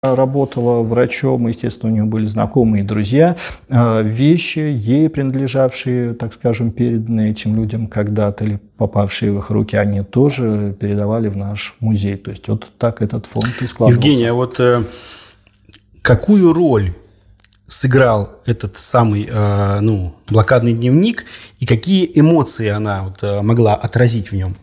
работала врачом, естественно, у нее были знакомые и друзья. Вещи, ей принадлежавшие, так скажем, переданные этим людям когда-то или попавшие в их руки, они тоже передавали в наш музей. То есть вот так этот фонд и складывался. Евгений, а вот какую роль сыграл этот самый блокадный дневник и какие эмоции она могла отразить в нем?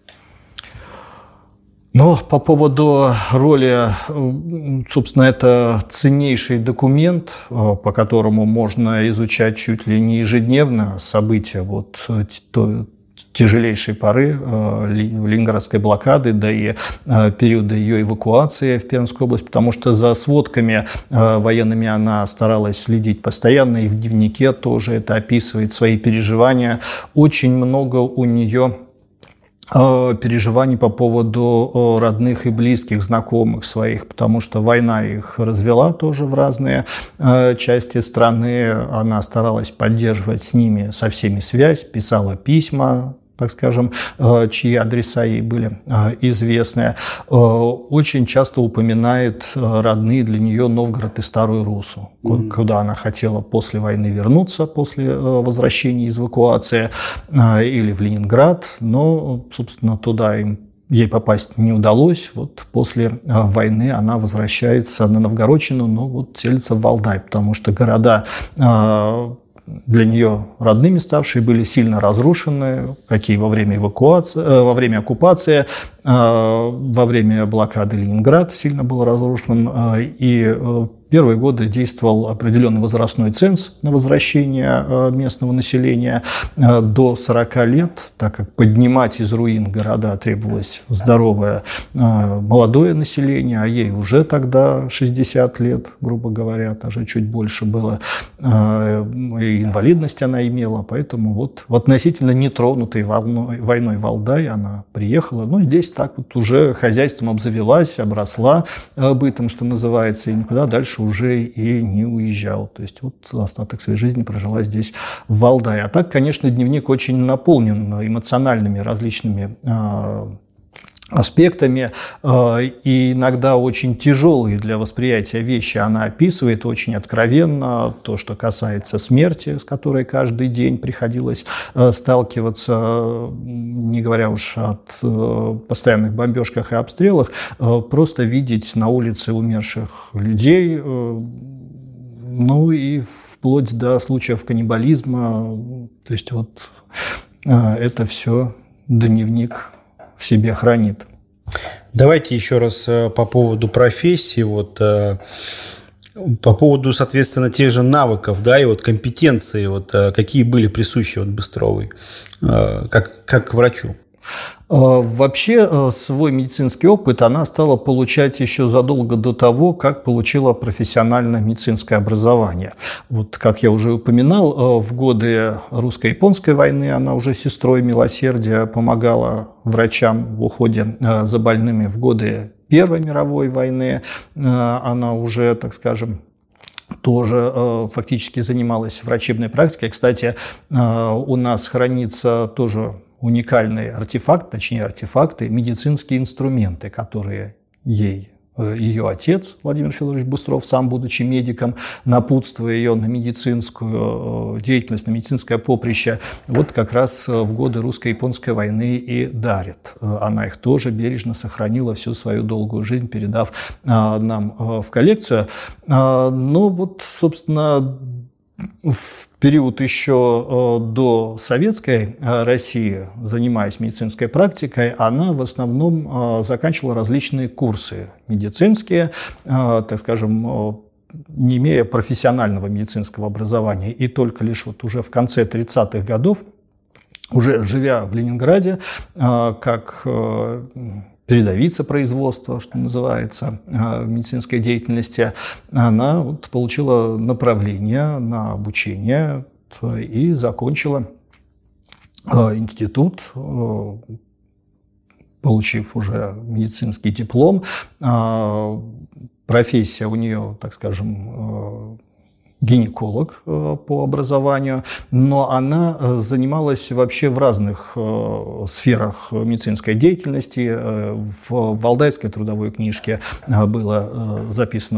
Но по поводу роли, собственно, это ценнейший документ, по которому можно изучать чуть ли не ежедневно события тяжелейшей поры Ленинградской блокады, да и периода ее эвакуации в Пермскую область, потому что за сводками военными она старалась следить постоянно, и в дневнике тоже это описывает свои переживания. Очень много у нее переживаний по поводу родных и близких, знакомых своих, потому что война их развела тоже в разные части страны. Она старалась поддерживать с ними, со всеми связь, писала письма, так скажем, чьи адреса ей были известны. Очень часто упоминает родные для нее Новгород и Старую Руссу, куда она хотела после войны вернуться, после возвращения из эвакуации, или в Ленинград, но, собственно, туда ей попасть не удалось. Вот после войны она возвращается на Новгородчину, но селится в Валдай, потому что города для нее родными ставшие были сильно разрушены, какие во время оккупации, во время блокады Ленинград сильно был разрушен, и первые годы действовал определенный возрастной ценз на возвращение местного населения до 40 лет, так как поднимать из руин города требовалось здоровое молодое население, а ей уже тогда 60 лет, грубо говоря, даже чуть больше было, и инвалидность она имела, поэтому в относительно нетронутой войной Валдай она приехала, здесь так уже хозяйством обзавелась, обросла бытом, что называется, и никуда дальше уже и не уезжал. То есть остаток своей жизни прожила здесь, в Валдае. А так, конечно, дневник очень наполнен эмоциональными различными аспектами, и иногда очень тяжелые для восприятия вещи она описывает очень откровенно. То, что касается смерти, с которой каждый день приходилось сталкиваться, не говоря уж о постоянных бомбежках и обстрелах, просто видеть на улице умерших людей, и вплоть до случаев каннибализма. То есть это все дневник в себе хранит. Давайте еще раз по поводу профессии, по поводу, соответственно, тех же навыков, и компетенции, какие были присущи Быстровой, как врачу. Вообще, свой медицинский опыт она стала получать еще задолго до того, как получила профессиональное медицинское образование. Как я уже упоминал, в годы русско-японской войны она уже сестрой милосердия помогала врачам в уходе за больными. В годы Первой мировой войны она уже, так скажем, тоже фактически занималась врачебной практикой. Кстати, у нас хранится тоже уникальный артефакт, точнее артефакты, медицинские инструменты, которые ее отец Владимир Федорович Быстров, сам будучи медиком, напутствуя ее на медицинскую деятельность, на медицинское поприще, как раз в годы русско-японской войны и дарит. Она их тоже бережно сохранила всю свою долгую жизнь, передав нам в коллекцию. Но собственно, в период еще до советской России, занимаясь медицинской практикой, она в основном заканчивала различные курсы медицинские, так скажем, не имея профессионального медицинского образования. И только лишь уже в конце 30-х годов, уже живя в Ленинграде, как передовица производства, что называется, в медицинской деятельности, она получила направление на обучение и закончила институт, получив уже медицинский диплом. Профессия у нее, так скажем, гинеколог по образованию, но она занималась вообще в разных сферах медицинской деятельности. В Валдайской трудовой книжке было записано